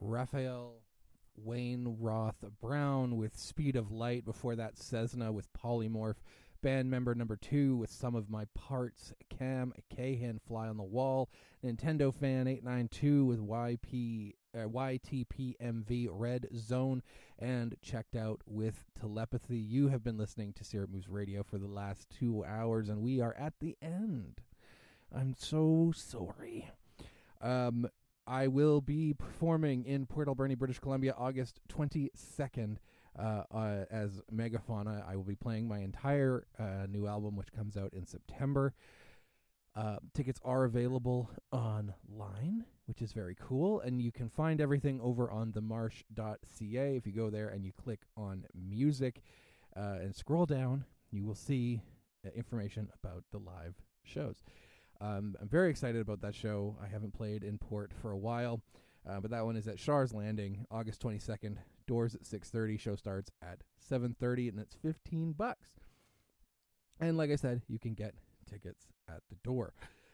Raphael Wayne Roth Brown with Speed of Light. Before that, Cessna with Polymorph. Band member number 2 with Some of My Parts, Cam Cahan, Fly on the Wall. Nintendo Fan 892 with YTPMV, Red Zone. And Checked Out with Telepathy. You have been listening to Syrup Moose Radio for the last 2 hours, and we are at the end. I'm so sorry. I will be performing in Port Alberni, British Columbia, August 22nd as Megafauna. I will be playing my entire new album, which comes out in September. Tickets are available online, which is very cool, and you can find everything over on themarsh.ca. If you go there and you click on music and scroll down, you will see information about the live shows. I'm very excited about that show. I haven't played in Port for a while, but that one is at Shars Landing, August 22nd. Doors at 6:30. Show starts at 7:30, and it's $15. And like I said, you can get tickets at the door.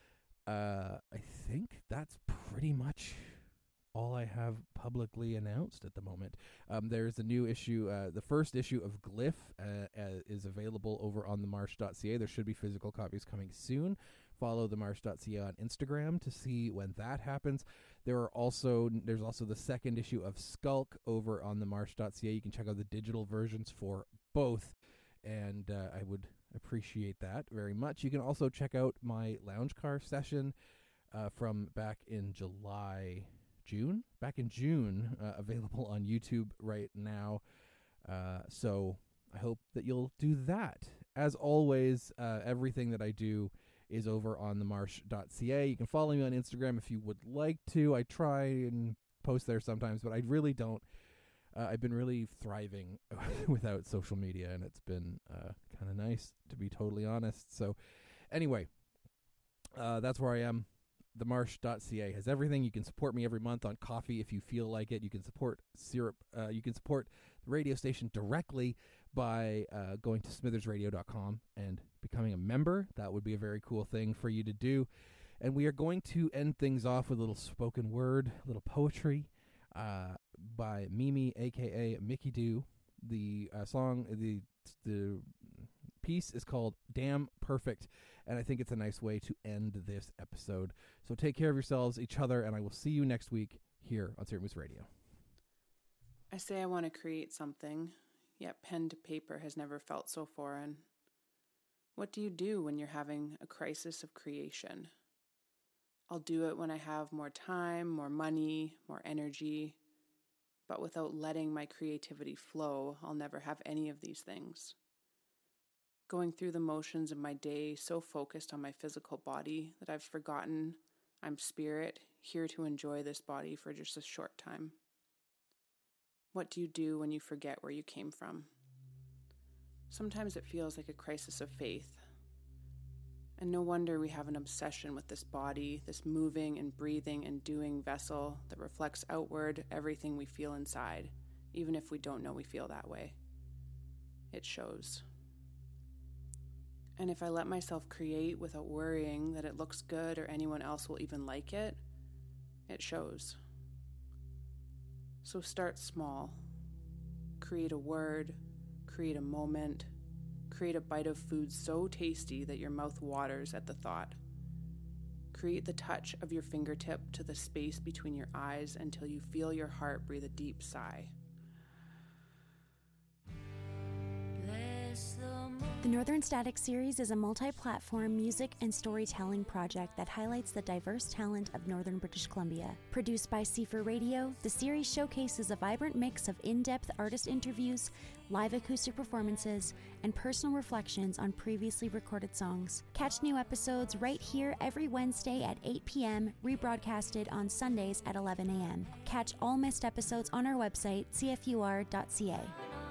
I think that's pretty much all I have publicly announced at the moment. There's a new issue. The first issue of Glyph is available over on themarsh.ca. There should be physical copies coming soon. Follow themarsh.ca on Instagram to see when that happens. There's also the second issue of Skulk over on themarsh.ca. You can check out the digital versions for both, and I would appreciate that very much. You can also check out my lounge car session from back in June, available on YouTube right now. So I hope that you'll do that. As always, everything that I do is over on themarsh.ca. You can follow me on Instagram if you would like to. I try and post there sometimes, but I really don't. I've been really thriving without social media, and it's been kind of nice, to be totally honest. So anyway, that's where I am. Themarsh.ca has everything. You can support me every month on Coffee if you feel like it. You can support Syrup. You can support the radio station directly by going to smithersradio.com and becoming a member. That would be a very cool thing for you to do. And we are going to end things off with a little spoken word, a little poetry by Mimi, a.k.a. Mickey Doo. The the piece is called Damn Perfect, and I think it's a nice way to end this episode. So take care of yourselves, each other, and I will see you next week here on Syrup Moose Radio. I say I want to create something, yet pen to paper has never felt so foreign. What do you do when you're having a crisis of creation? I'll do it when I have more time, more money, more energy, but without letting my creativity flow, I'll never have any of these things. Going through the motions of my day, so focused on my physical body that I've forgotten I'm spirit, here to enjoy this body for just a short time. What do you do when you forget where you came from? Sometimes it feels like a crisis of faith. And no wonder we have an obsession with this body, this moving and breathing and doing vessel that reflects outward everything we feel inside, even if we don't know we feel that way. It shows. And if I let myself create without worrying that it looks good or anyone else will even like it, it shows. So start small. Create a word, create a moment, create a bite of food so tasty that your mouth waters at the thought. Create the touch of your fingertip to the space between your eyes until you feel your heart breathe a deep sigh. The Northern Static series is a multi-platform music and storytelling project that highlights the diverse talent of Northern British Columbia. Produced by Seafer Radio, the series showcases a vibrant mix of in-depth artist interviews, live acoustic performances, and personal reflections on previously recorded songs. Catch new episodes right here every Wednesday at 8 p.m., rebroadcasted on Sundays at 11 a.m. Catch all missed episodes on our website, cfur.ca.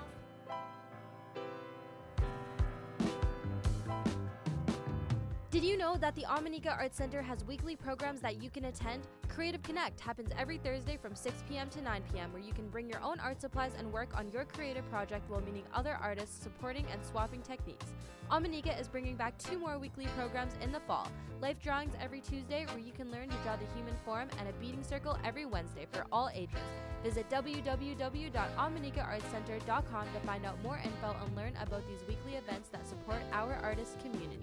Did you you know that the Amanika Arts Center has weekly programs that you can attend? Creative Connect happens every Thursday from 6 p.m. to 9 p.m. where you can bring your own art supplies and work on your creative project while meeting other artists, supporting and swapping techniques. Amanika is bringing back 2 more weekly programs in the fall. Life drawings every Tuesday where you can learn to draw the human form, and a beading circle every Wednesday for all ages. Visit www.amanikaartscenter.com to find out more info and learn about these weekly events that support our artist community.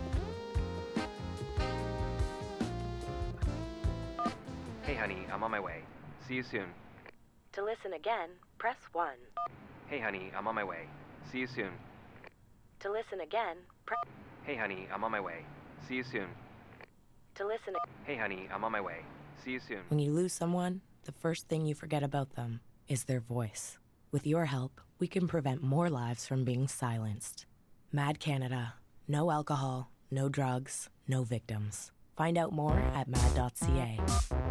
Hey honey, I'm on my way. See you soon. To listen again, press 1. Hey honey, I'm on my way. See you soon. To listen again, press... Hey honey, I'm on my way. See you soon. To listen... Hey honey, I'm on my way. See you soon. When you lose someone, the first thing you forget about them is their voice. With your help, we can prevent more lives from being silenced. Mad Canada. No alcohol, no drugs, no victims. Find out more at mad.ca.